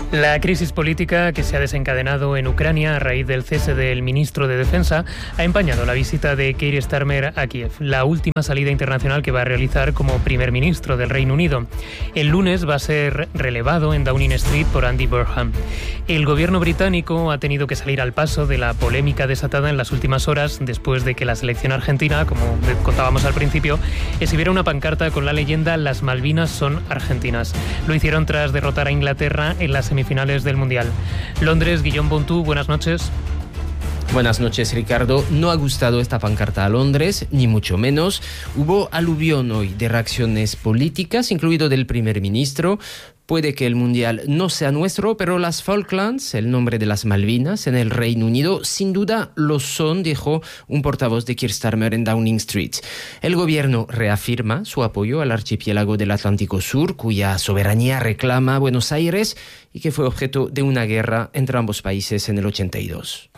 La crisis política que se ha desencadenado en Ucrania a raíz del cese del ministro de Defensa ha empañado la visita de Keir Starmer a Kiev, la última salida internacional que va a realizar como primer ministro del Reino Unido. El lunes va a ser relevado en Downing Street por Andy Burnham. El gobierno británico ha tenido que salir al paso de la polémica desatada en las últimas horas después de que la selección argentina, como contábamos al principio, exhibiera una pancarta con la leyenda "Las Malvinas son argentinas". Lo hicieron tras derrotar a Inglaterra en las semifinales del Mundial. Londres, Guillaume Bontou, buenas noches. Buenas noches, Ricardo. No ha gustado esta pancarta a Londres, ni mucho menos. Hubo aluvión hoy de reacciones políticas, incluido del primer ministro. Puede que el Mundial no sea nuestro, pero las Falklands, el nombre de las Malvinas en el Reino Unido, sin duda lo son, dijo un portavoz de Keir Starmer en Downing Street. El gobierno reafirma su apoyo al archipiélago del Atlántico Sur, cuya soberanía reclama Buenos Aires y que fue objeto de una guerra entre ambos países en el 82.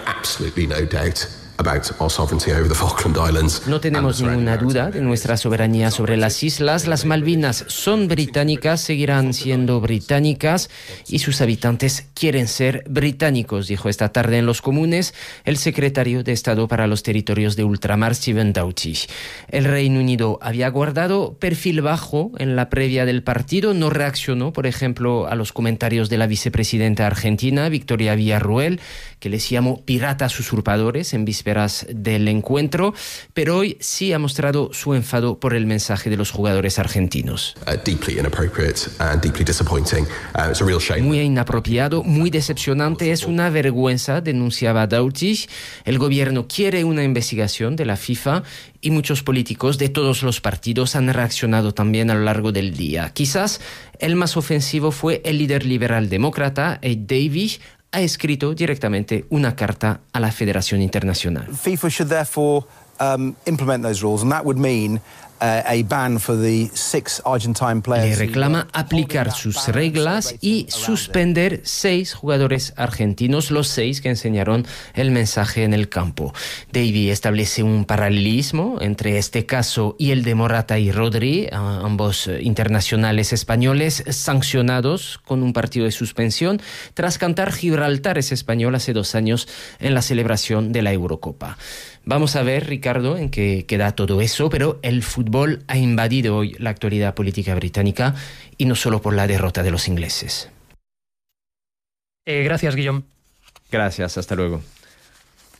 No tenemos ninguna duda de nuestra soberanía sobre las islas. Las Malvinas son británicas, seguirán siendo británicas y sus habitantes quieren ser británicos, dijo esta tarde en los Comunes el secretario de Estado para los Territorios de Ultramar, Stephen Doughty. El Reino Unido había guardado perfil bajo en la previa del partido, no reaccionó, por ejemplo, a los comentarios de la vicepresidenta argentina, Victoria Villarruel, que les llamó piratas usurpadores en vísperas del encuentro, pero hoy sí ha mostrado su enfado por el mensaje de los jugadores argentinos. Muy inapropiado, muy decepcionante, es una vergüenza, denunciaba Doughty. El gobierno quiere una investigación de la FIFA y muchos políticos de todos los partidos han reaccionado también a lo largo del día. Quizás el más ofensivo fue el líder liberal demócrata, Ed Davey. Ha escrito directamente una carta a la Federación Internacional. FIFA should therefore implement those rules, and that would mean a ban for the 6 Argentine players. Le reclama aplicar sus reglas y suspender 6 jugadores argentinos, los 6 que enseñaron el mensaje en el campo. Davey establece un paralelismo entre este caso y el de Morata y Rodri, ambos internacionales españoles sancionados con un partido de suspensión tras cantar Gibraltar es español hace 2 años en la celebración de la Eurocopa. Vamos a ver, Ricardo, en qué queda todo eso, pero el fútbol ha invadido hoy la actualidad política británica y no solo por la derrota de los ingleses. Gracias, Guillaume. Gracias, hasta luego.